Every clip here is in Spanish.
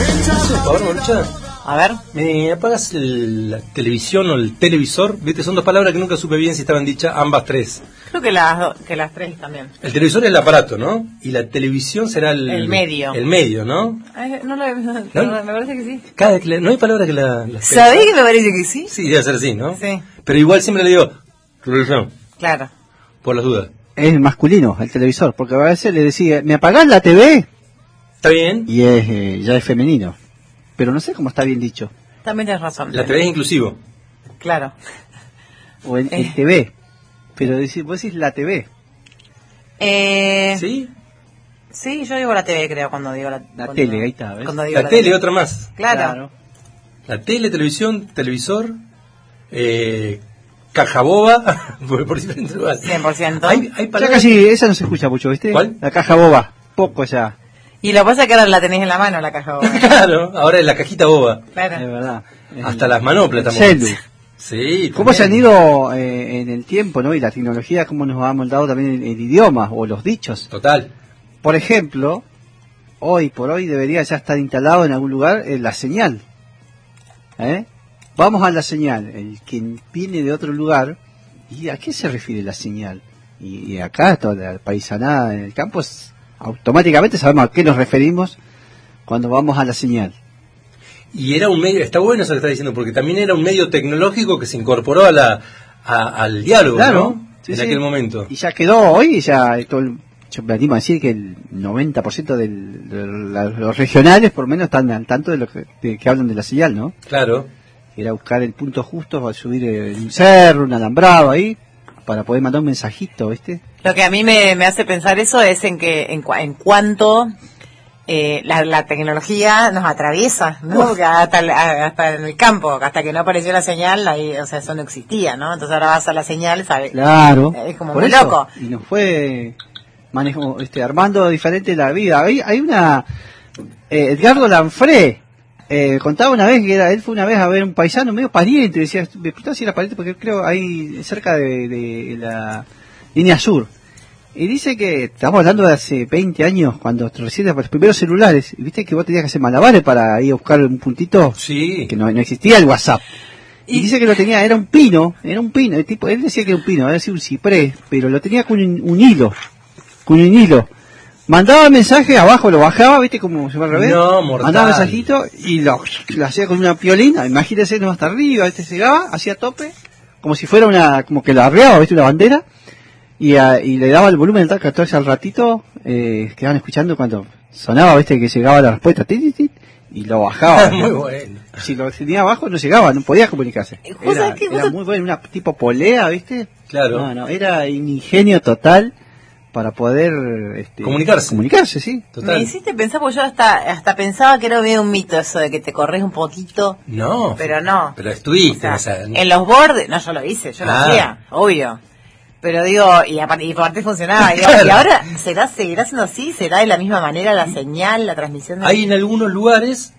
Por favor, Marucha. A ver. ¿Me apagas la televisión o el televisor? Viste, son dos palabras que nunca supe bien si estaban dichas ambas tres. Creo que las tres también. El televisor es el aparato, ¿no? Y la televisión será el medio. El medio, ¿no? No, me parece que sí. No hay palabra que la ¿Sabés que me parece que sí? Sí, debe ser así, ¿no? Sí. Pero igual siempre le digo televisión. Claro. Por las dudas. Es masculino el televisor, porque a veces le decía, ¿me apagás la TV? ¿Está bien? Y ya es femenino. Pero no sé cómo está bien dicho. También tienes razón. La TV es inclusivo. Claro. O el TV. Pero vos decís la TV. ¿Sí? Sí, yo digo la TV, creo, cuando digo la tele, ahí está, ¿ves? Cuando digo la tele, TV. otra más. Claro. La tele, televisión, televisor, caja boba, por diferentes lugares. 100%. Hay Ya palabras... casi, esa no se escucha mucho, ¿viste? ¿Cuál? La caja boba, poco ya. Y lo que pasa es que ahora la tenés en la mano, la caja boba. Claro, ahora es la cajita boba. Claro. Es verdad. Hasta las manoplas estamos. Celu. Sí. ¿Cómo también. se han ido en el tiempo, ¿no? Y la tecnología, cómo nos ha moldado también el idioma o los dichos. Total. Por ejemplo, hoy por hoy debería ya estar instalado en algún lugar la señal. Vamos a la señal. El que viene de otro lugar, ¿y a qué se refiere la señal? Y acá, toda la paisanada en el campo, automáticamente sabemos a qué nos referimos cuando vamos a la señal. Y era un medio, está bueno eso que está diciendo, porque también era un medio tecnológico que se incorporó al diálogo, Claro, ¿no? sí, en sí. aquel momento. Y ya quedó hoy, yo me animo a decir que el 90% de los regionales, por lo menos, están al tanto de lo que hablan de la señal, ¿no? Claro. Era buscar el punto justo para subir un cerro, un alambrado ahí, para poder mandar un mensajito, ¿viste? Lo que a mí me hace pensar eso es en cuanto la tecnología nos atraviesa, ¿no? Porque hasta en el campo, hasta que no apareció la señal, ahí, o sea, eso no existía, ¿no? Entonces ahora vas a la señal, ¿sabes? Claro. Es como por muy eso. loco. Y nos fue armando diferente la vida. Hay una... Edgardo Lanfré contaba una vez que él fue una vez a ver un paisano medio pariente, decía, me preguntaba si era pariente porque creo ahí cerca de la línea sur. Y dice que estamos hablando de hace 20 años, cuando recién los primeros celulares, y viste que vos tenías que hacer malabares para ir a buscar un puntito, Sí. que no existía el WhatsApp. Y dice que lo tenía, era un pino, el tipo, él decía que era un pino, era así un ciprés, pero lo tenía con un hilo. Mandaba mensaje, abajo lo bajaba, viste como se va al revés. No, mortal. Mandaba mensajito y lo hacía con una piolina, imagínese, no hasta arriba, llegaba, hacía tope, como si fuera como que la arreaba, viste, una bandera, y le daba el volumen del tal al ratito, quedaban escuchando cuando sonaba, viste, que llegaba la respuesta, y lo bajaba. Muy bueno. Si lo tenía abajo no llegaba, no podía comunicarse. Era muy bueno, una tipo polea, viste. Claro. No, era un ingenio total para poder comunicarse, sí. Total. Me hiciste pensar, porque yo hasta pensaba que era medio un mito eso de que te corres un poquito. No. Pero no. Pero estuviste. O sea, en los bordes, no, yo lo hice, yo lo hacía, obvio. Pero digo, y aparte funcionaba. Claro. Y ahora, ¿seguirá siendo así? ¿Será de la misma manera la señal, la transmisión? Hay en algunos lugares,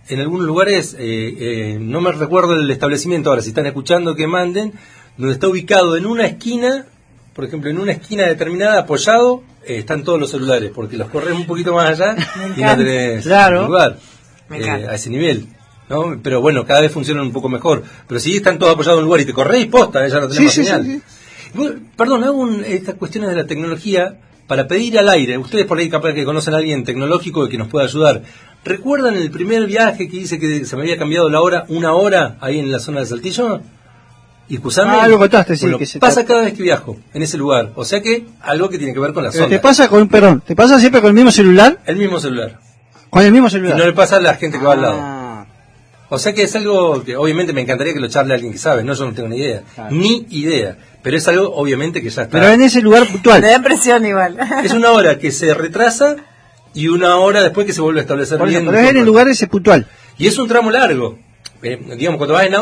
no me recuerdo el establecimiento ahora, si están escuchando que manden, donde está ubicado en una esquina, por ejemplo, en una esquina determinada, apoyado, están todos los celulares, porque los corres un poquito más allá y no tenés lugar a ese nivel. ¿No? Pero bueno, cada vez funcionan un poco mejor. Pero si están todos apoyados en un lugar y te corres y posta, ya no tenés más señal. Sí. Bueno, perdón, hago estas cuestiones de la tecnología para pedir al aire. Ustedes por ahí capaz que conocen a alguien tecnológico que nos pueda ayudar. ¿Recuerdan el primer viaje que hice que se me había cambiado la hora, 1 hora, ahí en la zona de Saltillo? ¿Y Cusame? Lo contaste, sí. Bueno, que pasa cada vez que viajo en ese lugar. O sea que algo que tiene que ver con la zona. ¿Te pasa ¿te pasa siempre con el mismo celular? El mismo celular. ¿Con el mismo celular? Y no le pasa a la gente que va al lado. O sea que es algo que obviamente me encantaría que lo charle alguien que sabe, no, yo no tengo ni idea. Claro. Ni idea. Pero es algo obviamente que ya está. Pero en ese lugar puntual. Me da impresión igual. Es 1 hora que se retrasa y 1 hora después que se vuelve a establecer bien. Pero es en el lugar ese puntual. Y es un tramo largo. Digamos, cuando vas en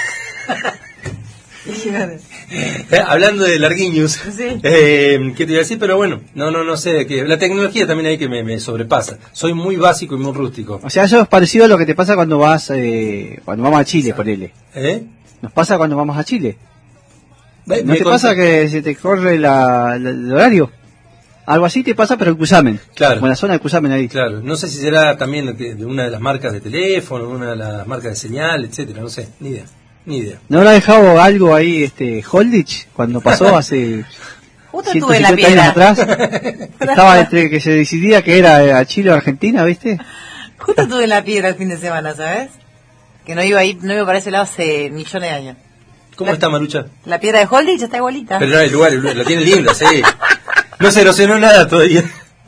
hablando de larguiños, sí. ¿Qué te iba a decir? Pero bueno, no sé, que la tecnología también hay que me sobrepasa. Soy muy básico y muy rústico. O sea, eso es parecido a lo que te pasa cuando vamos a Chile, ponele. Nos pasa cuando vamos a Chile. ¿No te pasa que se te corre el horario? Algo así te pasa, pero en Cusamen. Claro. Como en la zona de Cusamen ahí. Claro, no sé si será también de una de las marcas de teléfono, una de las marcas de señal, etcétera, no sé, ni idea, ni idea. ¿No habrá dejado algo ahí, Holditch, cuando pasó hace Justo estuve en la 150 años piedra. atrás? Estaba entre que se decidía que era a Chile o Argentina, ¿viste? Justo estuve en la piedra el fin de semana, ¿sabes? Que no iba para ese lado hace millones de años. ¿Cómo está, Marucha? La piedra de Holditch está igualita. Pero no, el lugar lo tiene lindo, sí. No se erosionó nada todavía.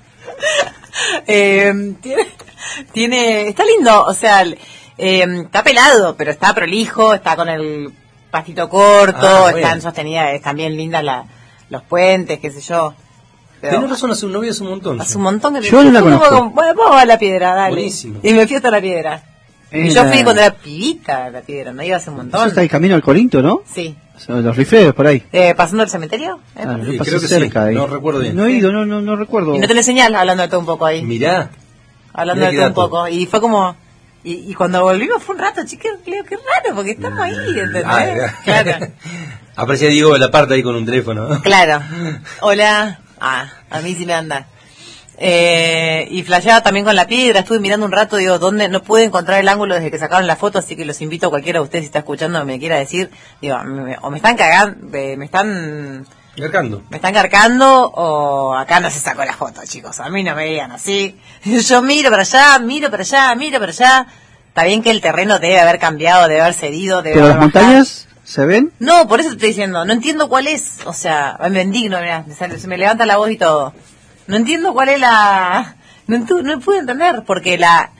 Está lindo, o sea, está pelado, pero está prolijo, está con el pastito corto, están sostenidas, están bien lindas los puentes, qué sé yo. Tienes razón, hace un novio hace un montón. Hace un montón que yo no la conozco. Bueno, vamos a la piedra, dale. Buenísimo. Y me fui hasta la piedra. Y yo fui cuando era pibita a la piedra, no iba hace un montón. Eso está el camino al Corinto, ¿no? Sí. Los rifleros por ahí. ¿Pasando el cementerio? Sí, pasé creo que cerca sí, ahí. no recuerdo bien. No he ido, no recuerdo. Y no tenés señal, hablando de todo un poco ahí. Mirá. Hablando de todo un poco. Y fue como... Y cuando volvimos fue un rato, chicos, Leo, qué raro, porque estamos ahí, ¿entendés? Claro. Aparecía Diego de la parte ahí con un teléfono. Claro. Hola. A mí sí me anda. Y flasheaba también con la piedra, estuve mirando un rato, digo, ¿dónde? No pude encontrar el ángulo desde que sacaron la foto, así que los invito a cualquiera de ustedes si está escuchando me quiera decir, digo, o me están cagando, me están garcando, o acá no se sacó la foto, chicos, a mí no me veían así. Yo miro para allá, miro para allá. Está bien que el terreno debe haber cambiado, debe haber cedido, ¿Pero las montañas se ven? No, por eso te estoy diciendo, no entiendo cuál es, o sea, me indigno, mirá, se me levanta la voz y todo. No entiendo cuál es la... No pude entender, porque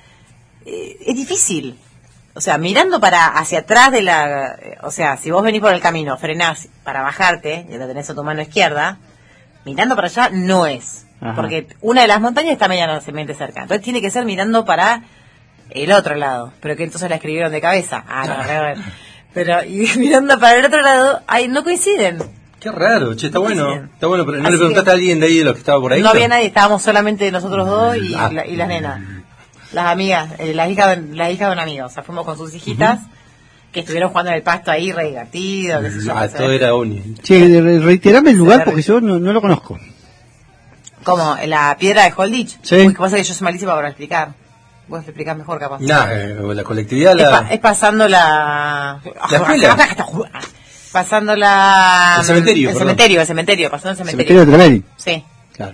es difícil. O sea, mirando hacia atrás de la... O sea, si vos venís por el camino, frenás para bajarte, y la tenés a tu mano izquierda, mirando para allá no es. Ajá. Porque una de las montañas está medianamente cerca. Entonces tiene que ser mirando para el otro lado. Pero que entonces la escribieron de cabeza. Pero y mirando para el otro lado, no coinciden. Qué raro, che, está bueno, pero ¿no le preguntaste a alguien de ahí de los que estaba por ahí? No había nadie, estábamos solamente nosotros dos y las nenas, las amigas, la hija de un amigo, o sea, fuimos con sus hijitas, que estuvieron jugando en el pasto ahí, re divertido, qué sé yo. Todo era uni. Che, reiterame el lugar porque yo no lo conozco. ¿Cómo? ¿La piedra de Holditch? Sí. Uy, que pasa que yo soy malísima para explicar. Vos te explicás mejor, capaz. La colectividad, es pasando la escuela. Pasando el cementerio, pasando el cementerio. ¿Cementerio de Trevelin? Sí. Claro.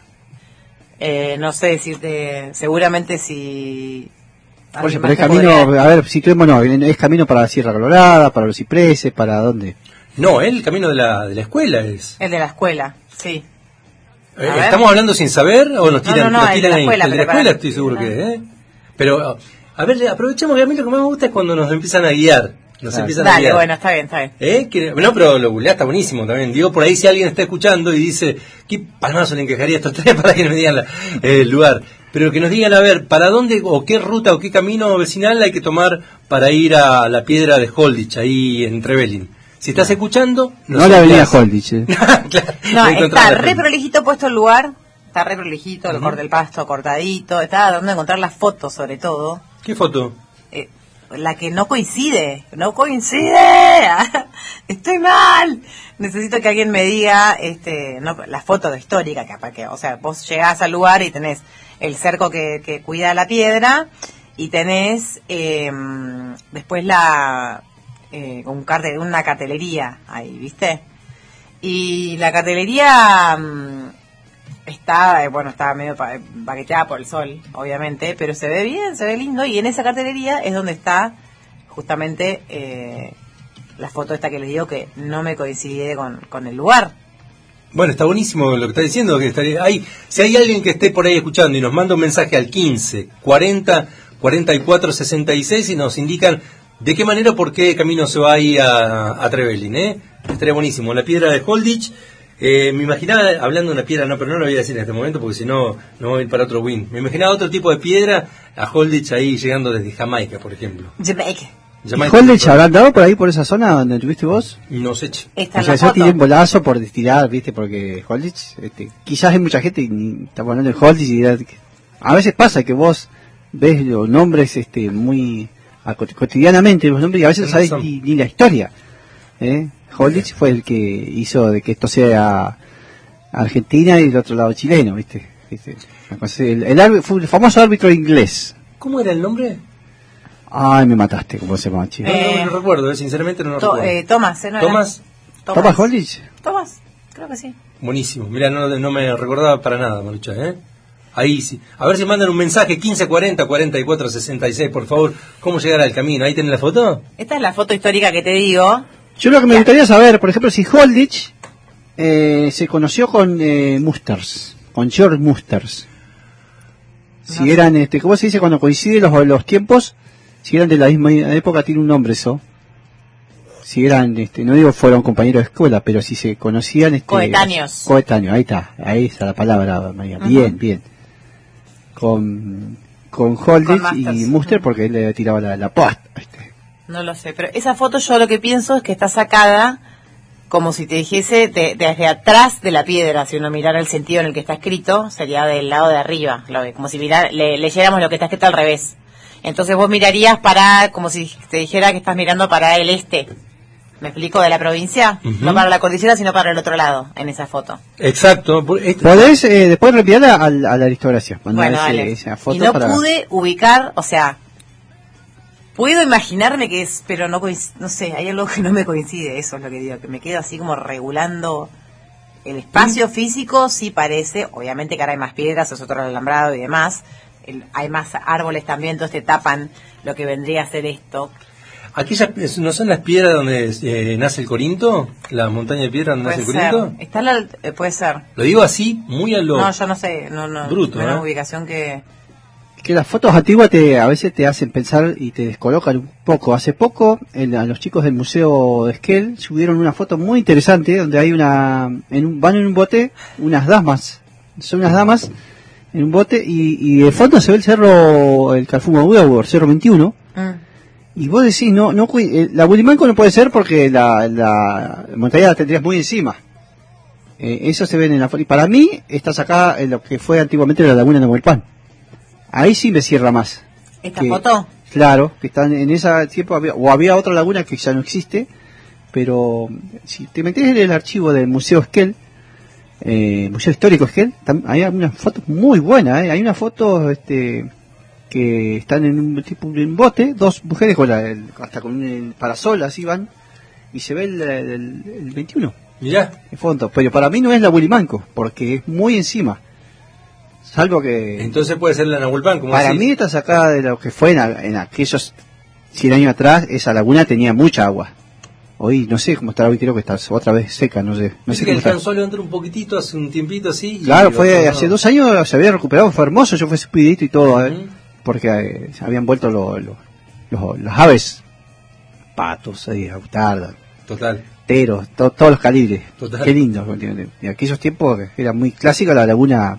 No sé decirte, seguramente si... Oye, pero es camino, a ver, situémonos, ¿es camino para la Sierra Colorada, para los cipreses, para dónde? No, el camino de la escuela es. El de la escuela, sí. ¿Estamos hablando sin saber o nos tiran, no, nos tiran ahí? El de la escuela estoy seguro que Pero, a ver, aprovechemos que a mí lo que más me gusta es cuando nos empiezan a guiar. Dale, bueno, está bien. No, pero lo googleá, está buenísimo también. Digo, por ahí si alguien está escuchando y dice, ¿qué palmazo le encajaría a estos tres para que nos digan el lugar? Pero que nos digan, a ver, ¿para dónde o qué ruta o qué camino vecinal hay que tomar para ir a la piedra de Holditch, ahí en Trevelin? Si estás escuchando... No la avenida Holditch. Claro, está re prolijito puesto el lugar, está re prolijito, el corte del pasto cortadito, está donde encontrar las fotos sobre todo. ¿Qué foto? La que no coincide, estoy mal, necesito que alguien me diga la foto histórica, que o sea, vos llegás al lugar y tenés el cerco que cuida la piedra y tenés después un cartel, una cartelería ahí, ¿viste? Y la cartelería está medio baqueteada por el sol, obviamente, pero se ve bien, se ve lindo, y en esa cartelería es donde está justamente la foto esta que les digo que no me coincide con el lugar. Bueno, está buenísimo lo que está diciendo, que si hay alguien que esté por ahí escuchando y nos manda un mensaje al 15 40 44 66 y nos indican de qué manera o por qué camino se va ahí a Trevelin, estaría buenísimo. La piedra de Holditch. Me imaginaba, hablando de una piedra, pero no lo voy a decir en este momento porque si no, no voy a ir para otro win. Me imaginaba otro tipo de piedra, a Holditch ahí llegando desde Jamaica, por ejemplo. Jamaica. ¿Y Holditch habrá andado por ahí, por esa zona donde estuviste vos? No sé. Está o sea, yo tiré un bolazo por destilar, ¿viste? Porque Holditch, quizás hay mucha gente que está hablando de Holditch y dirá que a veces pasa que vos ves los nombres muy cotidianamente, los nombres, y a veces no sabés ni la historia. Holditch fue el que hizo de que esto sea Argentina y el otro lado chileno, ¿viste? Fue el famoso árbitro inglés. ¿Cómo era el nombre? Ay, me mataste, ¿cómo se llama, chico? No recuerdo, sinceramente no lo recuerdo. Tomás, ¿no? ¿Tomás? ¿Tomás Holditch? Tomás, creo que sí. Buenísimo. Mira, no me recordaba para nada, Marucha, ¿eh? Ahí sí. A ver si mandan un mensaje 1540 44 66, por favor. ¿Cómo llegar al camino? ¿Ahí tienen la foto? Esta es la foto histórica que te digo. Yo lo que me gustaría saber, por ejemplo, si Holditch se conoció con Musters, con George Musters. Si eran, ¿cómo se dice cuando coinciden los tiempos? Si eran de la misma época, tiene un nombre eso. Si eran, no digo fueron compañeros de escuela, pero si se conocían... coetáneos. Coetáneos, ahí está la palabra, María. Bien. Con Holditch y Muster, porque él le tiraba la posta. No lo sé, pero esa foto yo lo que pienso es que está sacada como si te dijese desde atrás de la piedra. Si uno mirara el sentido en el que está escrito, sería del lado de arriba, como si leyéramos lo que está escrito al revés. Entonces vos mirarías como si te dijera que estás mirando para el este. ¿Me explico? De la provincia. Uh-huh. No para la cordillera, sino para el otro lado, en esa foto. Exacto. Podés después reenviarla a la aristocracia. Bueno, esa foto y no pude ubicar, o sea, puedo imaginarme que es, pero no sé, hay algo que no me coincide, eso es lo que digo, que me quedo así como regulando el espacio físico, sí parece, obviamente que ahora hay más piedras, es otro alambrado y demás, hay más árboles también, entonces te tapan lo que vendría a ser esto. ¿Aquellas no son las piedras donde nace el Corinto? ¿La montaña de piedra donde nace el Corinto? Puede ser. Lo digo así, muy a lo... No, yo no sé, bruto, menos ubicación que las fotos antiguas a veces te hacen pensar y te descolocan un poco. Hace poco, a los chicos del Museo de Esquel subieron una foto muy interesante donde hay van en un bote unas damas. Son unas damas en un bote y de fondo se ve el cerro, el Carfuma-Udauer, cerro 21. Y vos decís, la Bulimanco no puede ser porque la montaña la tendrías muy encima. Eso se ve en la foto. Y para mí, está sacada en lo que fue antiguamente la laguna de Nahuelpan. Ahí sí me cierra más. ¿Esta foto? Claro, que están en ese tiempo, había otra laguna que ya no existe, pero si te metes en el archivo del Museo Esquel, Museo Histórico Esquel, hay unas fotos muy buenas, hay una foto que están en un bote, dos mujeres hasta con el parasol, así van, y se ve el 21. Mirá. En fondo, pero para mí no es la Bulimanco, porque es muy encima. Salvo que... Entonces puede ser la Nahuelpan, como para decís. mí está sacada de lo que fue en aquellos 100 años atrás, esa laguna tenía mucha agua. Hoy no sé cómo estará, hoy creo que está otra vez seca, no sé que cómo está. alcanzó a levantar un poquitito hace un tiempito así. Claro, hace 2 años se había recuperado, fue hermoso, yo fui supidito y todo, porque habían vuelto los aves, patos, autardas, teros, todos los calibres. Total. Qué lindo, ¿entiendes? En aquellos tiempos era muy clásica la laguna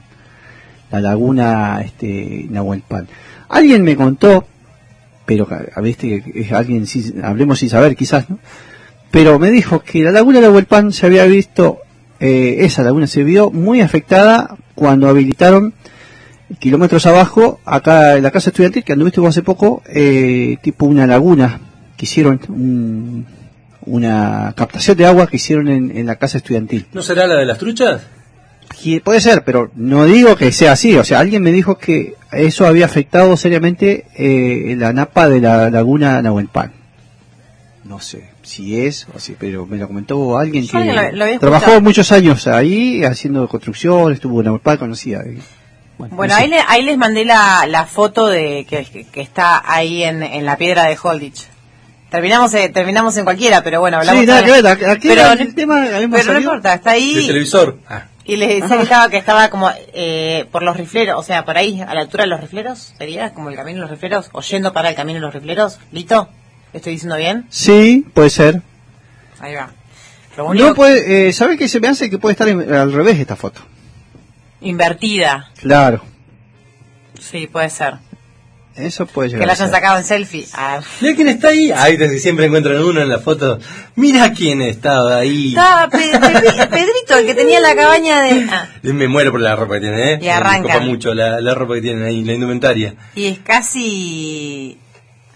Nahuelpan. Alguien me contó, pero viste que es alguien, hablemos sin saber quizás, ¿no? Pero me dijo que la laguna Nahuelpan se había visto, esa laguna se vio muy afectada cuando habilitaron kilómetros abajo, acá en la casa estudiantil, que anduviste vos hace poco, tipo una laguna que hicieron, una captación de agua que hicieron en la casa estudiantil. ¿No será la de las truchas? Puede ser, pero no digo que sea así. O sea, alguien me dijo que eso había afectado seriamente la napa de la laguna Nahuelpan. No sé si es o sí, pero me lo comentó alguien que lo trabajó muchos años ahí haciendo construcción, estuvo en Nahuelpan, conocía. Bueno, ahí les mandé la foto de que está ahí en la piedra de Holditch. Terminamos en cualquiera, pero bueno, hablamos. Sí, nada que ver, aquí pero el tema, pero no importa, está ahí. El televisor. Y les decía que estaba como por los rifleros, o sea, por ahí, a la altura de los rifleros, sería como el camino de los rifleros, o yendo para el camino de los rifleros. ¿Lito? ¿Estoy diciendo bien? Sí, puede ser. Ahí va. No puede, ¿sabes qué se me hace? Que puede estar al revés esta foto. Invertida. Claro. Sí, puede ser. Eso puede llegar. Que la hayan sacado en selfie. Mira quién está ahí. Ay, desde siempre encuentran uno en la foto. Mira quién estaba ahí. Estaba Pedrito, el que tenía la cabaña de... Me muero por la ropa que tiene, ¿eh? Y arranca. Me copa mucho la ropa que tienen ahí, la indumentaria. Y es casi...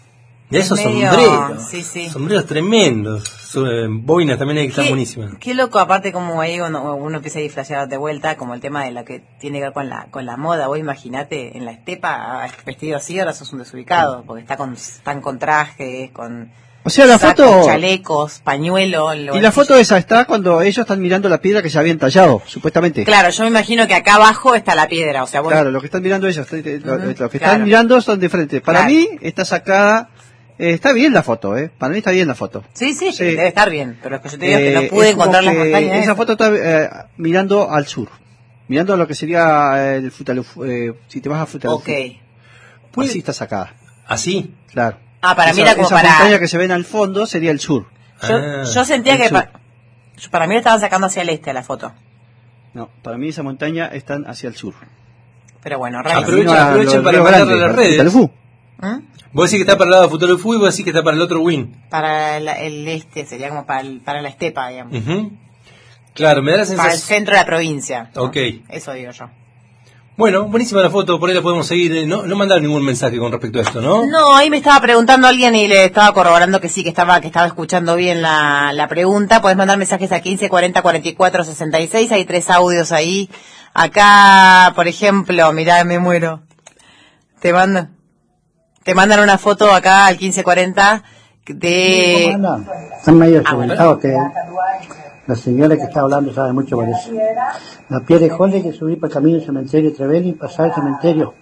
De esos medio- sombreros. sí. Sombreros tremendos. Boinas también hay que están buenísimas. Qué loco, aparte como ahí uno empieza a disfrazar de vuelta, como el tema de lo que tiene que ver con la moda. Vos imaginate en la estepa vestido así, ahora sos un desubicado, porque están con trajes, con O sea, la sacos, foto... chalecos, pañuelo. Y la foto esa está cuando ellos están mirando la piedra que se habían tallado, supuestamente. Claro, yo me imagino que acá abajo está la piedra, o sea, vos... Claro, lo que están mirando ellos, lo que claro. están mirando son de frente. Para Claro. mí está sacada, está bien la foto, Para mí está bien la foto. Sí, Sí. debe estar bien, pero es que yo te digo que no Es pude como encontrar las que montañas. Esa foto está mirando al sur, mirando a lo que sería el Futaleufú, si te vas a Futaleufú. Ok. Así está sacada, ¿Así? claro. Ah, para mí era como esa para... montaña que se ven al fondo sería el sur. Yo sentía el que sur. para mí lo estaban sacando hacia el este la foto. No, para mí esa montaña están hacia el sur. Pero bueno, Aprovechen para Río mandarle Grande, las redes. Futaleufú. ¿Mm? Vos decís que está para el lado de Futaleufú y vos decís que está para el otro Win. Para el este, sería como para la estepa, digamos. Ujú. Claro, me da la Para el sensación... centro de la provincia. ¿no? Ok. Eso digo yo. Bueno, buenísima la foto, por ahí la podemos seguir. No mandaron ningún mensaje con respecto a esto, ¿no? No, ahí me estaba preguntando alguien y le estaba corroborando que sí, que estaba escuchando bien la pregunta. Podés mandar mensajes a 15 40 44 66. Hay 3 audios ahí. Acá, por ejemplo, mirá, me muero. Te mandan una foto acá al 1540 de... ¿Cómo andan? Están medio desorientados que la señora que está hablando sabe mucho por eso. La piedra de Holde que subir para el camino del cementerio Trevelin y pasar el cementerio.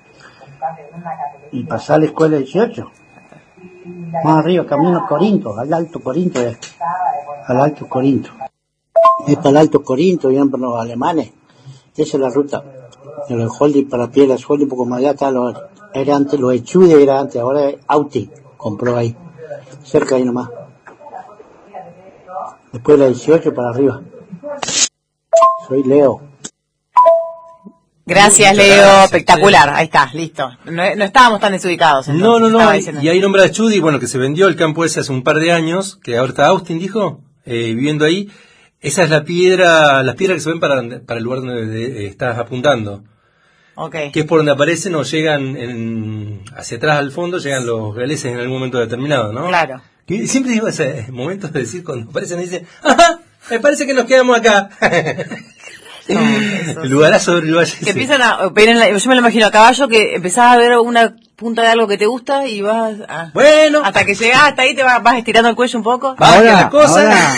Y pasar la escuela 18. Más arriba, camino Corinto, al Alto Corinto. Al Alto Corinto. Es para el Alto Corinto, vienen para los alemanes. Esa es la ruta. De los Holde para Piedras Holde, un poco más allá está era antes, los Echude era antes, ahora es Auti, compró ahí. Cerca ahí nomás. Después la 18 para arriba. Soy Leo. Gracias, Muchas Leo. gracias, Espectacular. Ahí está, listo. No estábamos tan desubicados. No, Estaba diciendo. y ahí nombra a Judy, bueno, que se vendió el campo ese hace un par de años, que ahora está Austin, dijo, viviendo ahí. Esa es las piedras que se ven para el lugar donde estás apuntando. Ok. Que es por donde aparecen o llegan hacia atrás al fondo, llegan los galeses en algún momento determinado, ¿no? Claro. Y siempre digo ese momento de decir, cuando aparecen y dicen, ¡ajá! Me parece que nos quedamos acá. Eso. El lugarazo del valle. Que empiezan a... yo me lo imagino a caballo que empezás a ver una punta de algo que te gusta y vas a... Bueno, Hasta que llegás hasta ahí te vas estirando el cuello un poco. va que la cosa. ahora,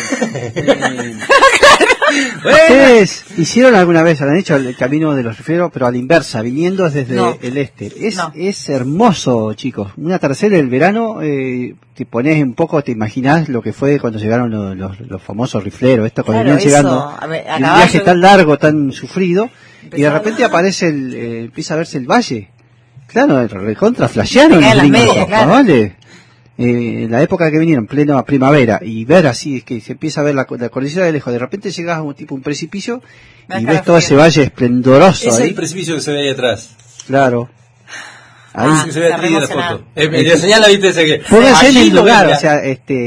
Bueno. ¿Ustedes hicieron alguna vez, han hecho el camino de los rifleros, pero a la inversa, viniendo desde No. el este? No. Es hermoso, chicos. Una tercera del verano, te pones un poco, te imaginás lo que fue cuando llegaron los famosos rifleros, esto cuando Claro, venían llegando, a ver, a de un caballo- viaje tan largo, tan sufrido, y de Empezaba- repente aparece empieza a verse el valle. Claro, recontra flashearon Te caen los las gringos, medias, claro. ¿vale? En la época que vinieron, plena primavera, y ver así, es que se empieza a ver la cordillera de lejos, de repente llegas a un precipicio Me y da ves todo ese escalofrío. valle esplendoroso Ese es ahí, el precipicio que se ve ahí atrás. claro. Ahí Ese que se ve está atrás de la emocionado. foto. La señal la viste ese que... pónganse en allí el lo lugar, veía. o sea,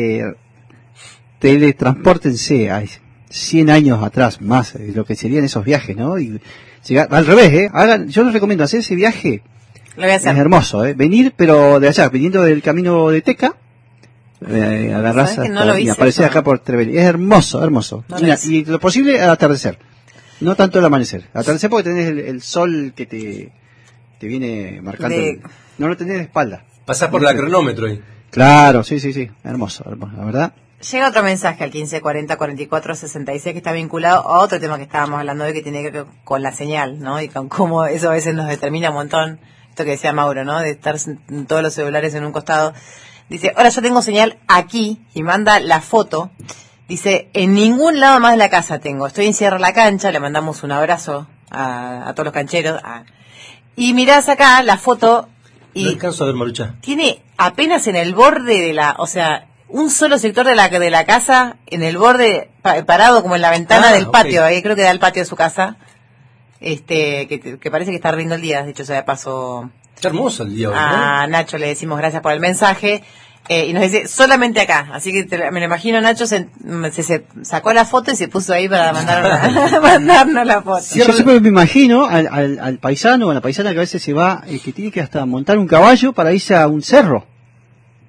teletranspórtense a 100 años atrás más, lo que serían esos viajes, ¿no? Y al revés, yo les recomiendo hacer ese viaje. Lo voy a Es hacer. hermoso, venir, pero de allá, viniendo del camino de Teca, agarrás ¿Sabes que no hasta- lo y hice aparecer eso? acá por Trevelin. Es hermoso, hermoso. No lo Mira, hice. y lo posible al atardecer, no tanto el amanecer. Al atardecer porque tenés el sol que te viene marcando. No lo tenés de espalda. Pasás por la cronómetro ahí. Claro, sí, hermoso, la verdad. Llega otro mensaje al 1540 44 66 que está vinculado a otro tema que estábamos hablando hoy que tiene que ver con la señal, ¿no? Y con cómo eso a veces nos determina un montón. Esto que decía Mauro, ¿no? De estar todos los celulares en un costado. Dice, ahora yo tengo señal aquí y manda la foto. Dice, en ningún lado más de la casa tengo. Estoy en Sierra La Cancha, le mandamos un abrazo a todos los cancheros. Y mirás acá la foto y No alcanzo a ver, Marucha. tiene apenas en el borde de o sea, un solo sector de la casa, en el borde, parado como en la ventana del ok. patio, ahí creo que da el patio de su casa, que parece que está riendo el día, de hecho ya de paso Está hermoso el día hoy, ¿no? a Nacho le decimos gracias por el mensaje, y nos dice, solamente acá, así que me lo imagino, Nacho se sacó la foto y se puso ahí para mandarnos la foto. Yo siempre me imagino al paisano o a la paisana que a veces se va, que tiene que hasta montar un caballo para irse a un cerro.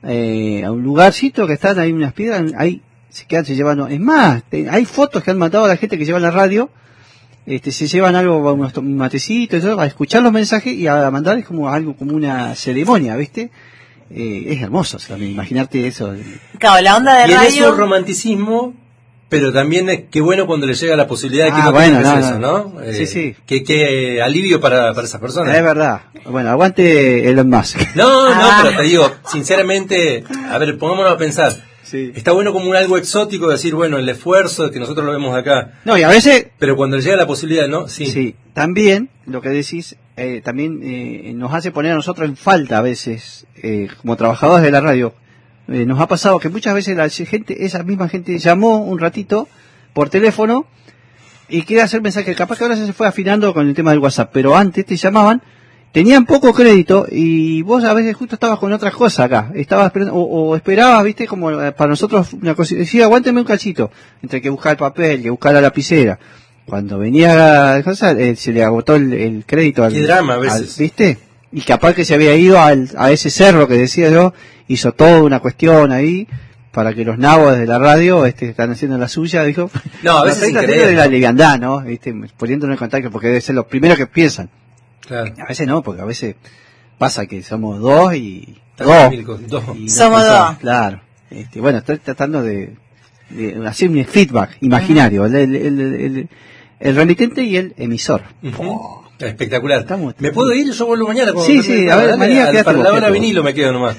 a un lugarcito que están ahí unas piedras, ahí se quedan, se llevan, es más, hay fotos que han matado a la gente que lleva la radio, se llevan algo, unos matecitos, eso, a escuchar los mensajes y a mandar, es como algo, como una ceremonia, ¿viste? Es hermoso también, imaginarte eso. Claro, la onda de y radio... en eso romanticismo, pero también es qué bueno cuando le llega la posibilidad de que bueno, tenga eso, ¿no? Sí. Qué alivio para esas personas. Es verdad. Bueno, aguante Elon Musk. No, pero te digo, sinceramente, a ver, pongámonos a pensar. Sí. Está bueno como algo exótico decir, bueno, el esfuerzo que nosotros lo vemos acá. No, y a veces... Pero cuando le llega la posibilidad, ¿no? Sí. Sí, también, lo que decís, también nos hace poner a nosotros en falta a veces, como trabajadores de la radio. Nos ha pasado que muchas veces la gente, esa misma gente llamó un ratito por teléfono y quiere hacer mensaje. Capaz que ahora se fue afinando con el tema del WhatsApp, pero antes te llamaban, tenían poco crédito y vos a veces justo estabas con otras cosas acá. Estabas esperando, o esperabas, viste, como para nosotros una cosa. Decía, aguánteme un cachito, entre que buscar el papel, que buscar la lapicera. Cuando venía la cosa, se le agotó el crédito Qué drama a veces. ¿Viste? Y capaz que se había ido a ese cerro que decía yo, hizo toda una cuestión ahí para que los nabos de la radio están haciendo la suya, dijo. No, a veces de la liviandad, ¿no? ¿Viste? Poniéndonos en contacto porque debe ser lo primero que piensan. Claro. A veces no, porque a veces pasa que somos dos y somos dos. Claro. Bueno, estoy tratando de hacer un feedback imaginario, el remitente y el emisor. Espectacular. ¿Me puedo ir? Yo vuelvo mañana. Sí, a ver, mañana para la hora vinilo me quedo nomás.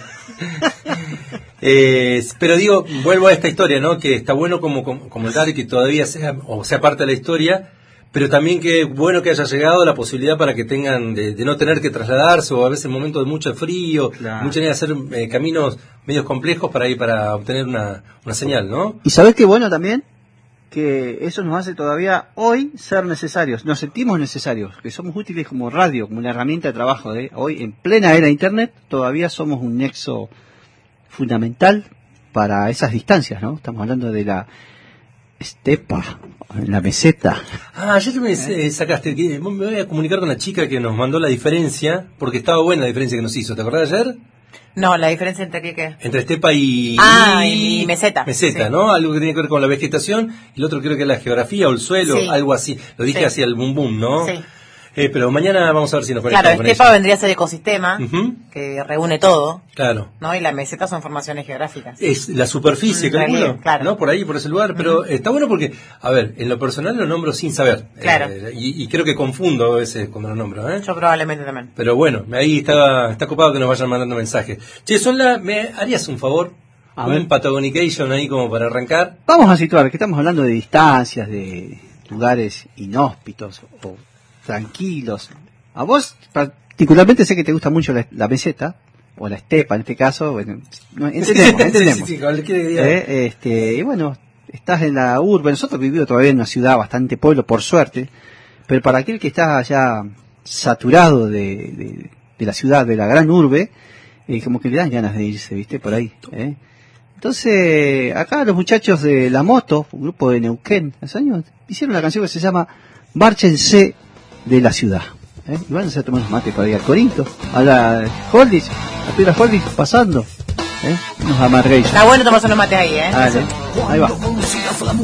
Pero digo, vuelvo a esta historia, ¿no? Que está bueno como comentar que todavía sea parte de la historia, pero también que bueno que haya llegado la posibilidad para que tengan de no tener que trasladarse, o a veces en momentos de mucho frío, mucha idea de hacer caminos medios complejos para ir para obtener una señal, ¿no? Y sabés qué bueno también, que eso nos hace todavía hoy ser necesarios, nos sentimos necesarios, que somos útiles como radio, como una herramienta de trabajo. Hoy, en plena era Internet, todavía somos un nexo fundamental para esas distancias, ¿no? Estamos hablando de la estepa, la meseta. Ayer me sacaste, me voy a comunicar con la chica que nos mandó la diferencia, porque estaba buena la diferencia que nos hizo, ¿te acordás de ayer? No, la diferencia entre qué. Entre estepa y meseta. Meseta, sí. ¿No? Algo que tiene que ver con la vegetación, y el otro creo que es la geografía o el suelo, sí. Algo así. Lo dije así al bum bum, ¿no? Sí. Pero mañana vamos a ver si nos conectamos. Claro, estepa vendría a ser ecosistema, que reúne todo. Claro. ¿No? Y la meseta son formaciones geográficas. Es la superficie, calculo, claro. ¿No? Por ahí, por ese lugar. Pero está bueno porque, a ver, en lo personal lo nombro sin saber. Claro. Y creo que confundo a veces cuando lo nombro, ¿eh? Yo probablemente también. Pero bueno, ahí está copado que nos vayan mandando mensajes. Che, ¿me harías un favor? Un Patagonication ahí como para arrancar. Vamos a situar, que estamos hablando de distancias, de lugares inhóspitos o tranquilos. A vos particularmente sé que te gusta mucho la meseta o la estepa en este caso. Bueno, entendemos. Y bueno, estás en la urbe. Nosotros vivimos todavía en una ciudad bastante pueblo, por suerte, pero para aquel que está ya saturado de la ciudad, de la gran urbe, como que le dan ganas de irse, ¿viste? Por ahí. Entonces, acá los muchachos de La Moto, un grupo de Neuquén, hace años, hicieron una canción que se llama Márchense de la ciudad. Y van a tomar unos mates para ir al Corinto, a la Holdis, a Piedra Holdis pasando. Unos amargueiros. Está bueno tomarse unos mates ahí, Dale, ahí va.